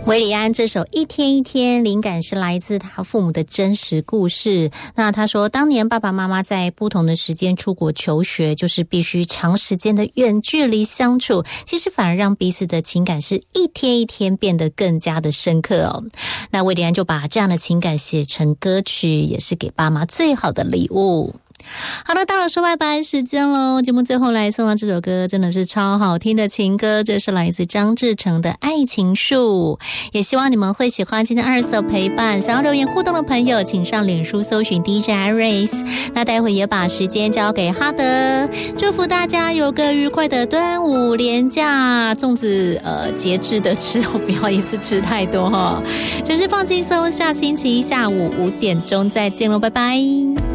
韦礼安这首《一天一天》灵感是来自他父母的真实故事。那他说，当年爸爸妈妈在不同的时间出国求学，就是必须长时间的远距离相处，其实反而让彼此的情感是一天一天变得更加的深刻哦。那韦礼安就把这样的情感写成歌曲，也是给爸妈最好的礼物。好了，到了说拜拜时间咯，节目最后来送上这首歌，真的是超好听的情歌，这是来自张志成的《爱情树》。也希望你们会喜欢今天2色陪伴，想要留言互动的朋友请上脸书搜寻 DJ Iris。 那待会也把时间交给哈德，祝福大家有个愉快的端午连假，粽子节制的吃，不要一次吃太多哦，只是放轻松，下星期一下午5点钟再见咯，拜拜。